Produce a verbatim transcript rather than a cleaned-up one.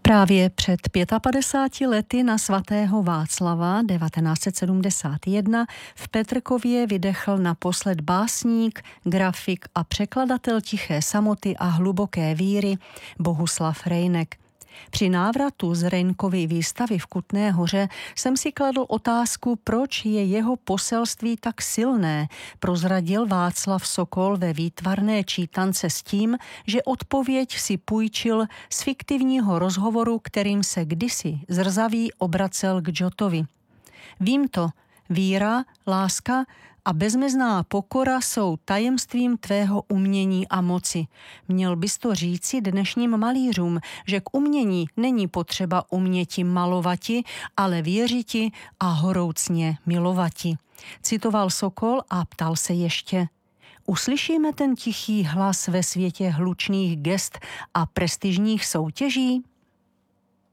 Právě před padesátimi pěti lety na svatého Václava devatenáct set sedmdesát jedna v Petrkově vydechl naposled básník, grafik a překladatel tiché samoty a hluboké víry Bohuslav Rejnek. Při návratu z Rejnkovy výstavy v Kutné Hoře jsem si kladl otázku, proč je jeho poselství tak silné, prozradil Václav Sokol ve výtvarné čítance s tím, že odpověď si půjčil z fiktivního rozhovoru, kterým se kdysi zrzavý obracel k Gottovi. Vím to, víra, láska a bezmezná pokora jsou tajemstvím tvého umění a moci. Měl bys to říci dnešním malířům, že k umění není potřeba uměti malovati, ale věřiti a horoucně milovati. Citoval Sokol a ptal se ještě: uslyšíme ten tichý hlas ve světě hlučných gest a prestižních soutěží?